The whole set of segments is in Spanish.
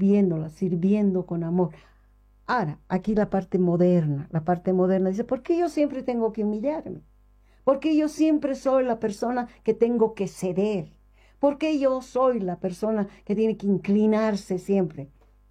sirviéndola, sirviendo con amor. Ahora, aquí la parte moderna dice, ¿por qué yo siempre tengo que humillarme? ¿Por qué yo siempre soy la persona que tengo que ceder? ¿Por qué yo soy la persona que tiene que inclinarse siempre?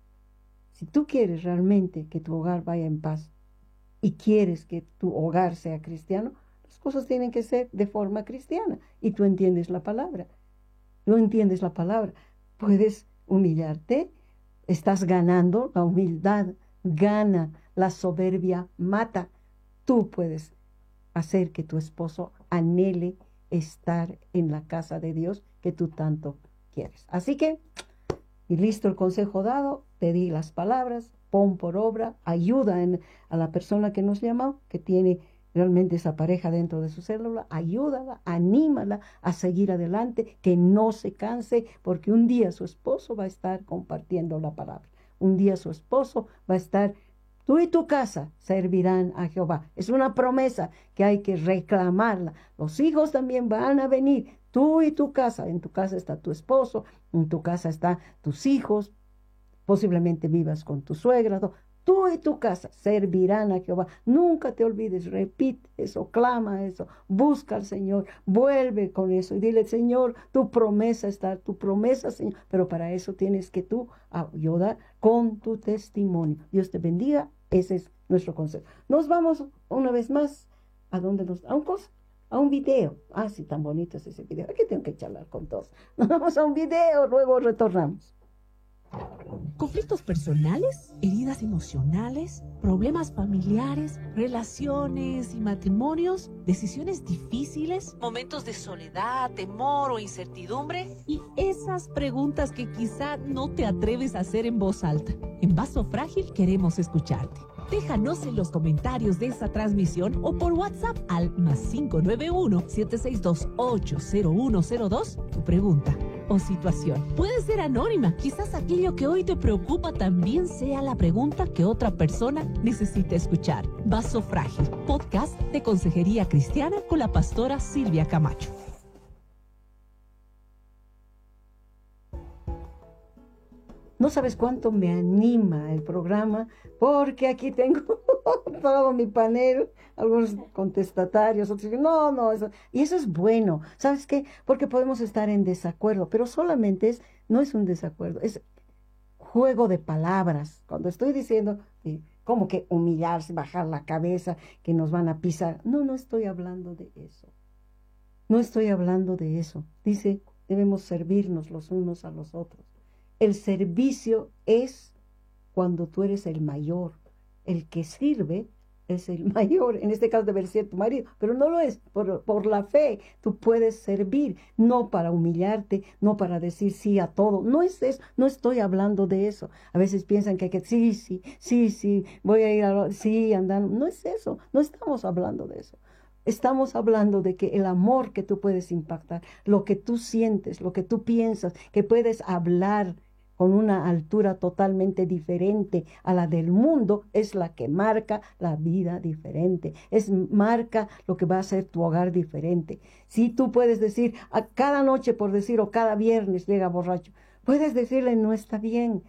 Si tú quieres realmente que tu hogar vaya en paz y quieres que tu hogar sea cristiano, las cosas tienen que ser de forma cristiana. Y tú entiendes la palabra. No entiendes la palabra. Puedes humillarte. Estás ganando. La humildad gana. La soberbia mata. Tú puedes hacer que tu esposo anhele estar en la casa de Dios que tú tanto quieres. Así que, y listo el consejo dado, te di las palabras, pon por obra, ayuda a la persona que nos llamó, que tiene realmente esa pareja dentro de su célula, ayúdala, anímala a seguir adelante, que no se canse, porque un día su esposo va a estar compartiendo la palabra. Un día su esposo va a estar, tú y tu casa servirán a Jehová. Es una promesa que hay que reclamarla. Los hijos también van a venir, tú y tu casa. En tu casa está tu esposo, en tu casa están tus hijos, posiblemente vivas con tu suegra. Tú y tu casa servirán a Jehová. Nunca te olvides, repite eso, clama eso, busca al Señor, vuelve con eso y dile, Señor, tu promesa está, tu promesa, Señor. Pero para eso tienes que tú ayudar con tu testimonio. Dios te bendiga. Ese es nuestro consejo. Nos vamos una vez más. ¿A dónde nos? A un video. Ah, sí, tan bonito es ese video. Aquí tengo que charlar con todos. Nos vamos a un video, luego retornamos. Conflictos personales, heridas emocionales, problemas familiares, relaciones y matrimonios, decisiones difíciles, momentos de soledad, temor o incertidumbre y esas preguntas que quizá no te atreves a hacer en voz alta. En Vaso Frágil queremos escucharte. Déjanos en los comentarios de esta transmisión o por WhatsApp al +591 762 80102 tu pregunta o situación. Puede ser anónima. Quizás aquello que hoy te preocupa también sea la pregunta que otra persona necesita escuchar. Vaso Frágil, podcast de Consejería Cristiana con la pastora Silvia Camacho. No sabes cuánto me anima el programa, porque aquí tengo todo mi panel, algunos contestatarios, otros dicen, no, eso, y eso es bueno. ¿Sabes qué? Porque podemos estar en desacuerdo, pero solamente no es un desacuerdo, es juego de palabras. Cuando estoy diciendo, como que humillarse, bajar la cabeza, que nos van a pisar. No estoy hablando de eso. No estoy hablando de eso. Dice, debemos servirnos los unos a los otros. El servicio es cuando tú eres el mayor. El que sirve es el mayor. En este caso debe ser tu marido, pero no lo es. Por la fe tú puedes servir, no para humillarte, no para decir sí a todo. No es eso, no estoy hablando de eso. A veces piensan que sí, voy a ir sí, andando. No es eso, no estamos hablando de eso. Estamos hablando de que el amor que tú puedes impactar, lo que tú sientes, lo que tú piensas, que puedes hablar con una altura totalmente diferente a la del mundo, es la que marca la vida diferente, marca lo que va a ser tu hogar diferente. Si tú puedes decir, a cada noche por decir, o cada viernes llega borracho, puedes decirle, no está bien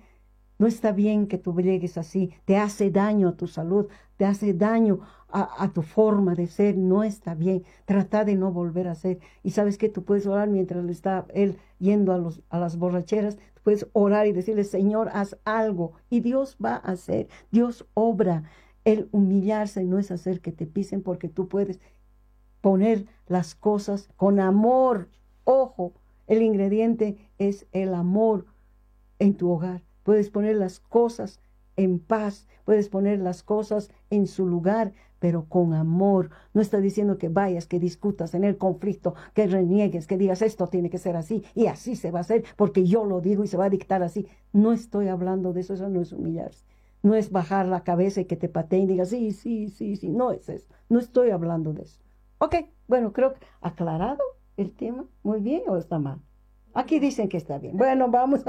que tú llegues así, te hace daño a tu salud, te hace daño a tu forma de ser, no está bien, trata de no volver a hacer. Y sabes que tú puedes orar mientras está él yendo a las borracheras, tú puedes orar y decirle, Señor, haz algo, y Dios va a hacer, Dios obra. El humillarse no es hacer que te pisen, porque tú puedes poner las cosas con amor. Ojo, el ingrediente es el amor en tu hogar. Puedes poner las cosas en paz, puedes poner las cosas en su lugar, pero con amor. No está diciendo que vayas, que discutas en el conflicto, que reniegues, que digas esto tiene que ser así y así se va a hacer porque yo lo digo y se va a dictar así. No estoy hablando de eso, eso no es humillarse. No es bajar la cabeza y que te pateen y digas sí, no es eso. No estoy hablando de eso. Ok, bueno, creo que aclarado el tema. Muy bien, ¿o está mal? Aquí dicen que está bien. Bueno, vamos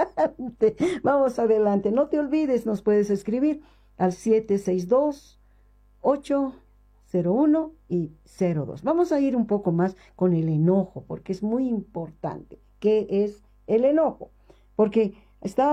adelante. No te olvides, nos puedes escribir al 762-801 y 02. Vamos a ir un poco más con el enojo, porque es muy importante. ¿Qué es el enojo? Porque